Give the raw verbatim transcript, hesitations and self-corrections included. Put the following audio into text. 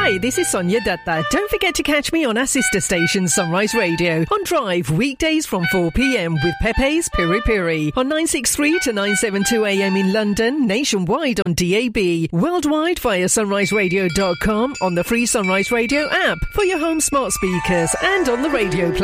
Hi, this is Sonia Datta. Don't forget to catch me on our sister station Sunrise Radio on Drive weekdays from four p.m. with Pepe's Piri Piri on nine sixty-three to nine seventy-two a.m. in London, nationwide on D A B, worldwide via sunrise radio dot com, on the free Sunrise Radio app for your home smart speakers and on the radio player.